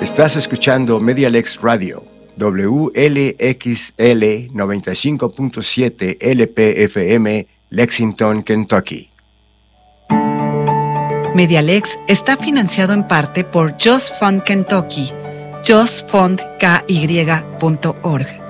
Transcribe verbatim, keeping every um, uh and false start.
Estás escuchando Medialex Radio, W L X L noventa y cinco punto siete L P F M, Lexington, Kentucky. Medialex está financiado en parte por Just Fund Kentucky, just fund k y punto org.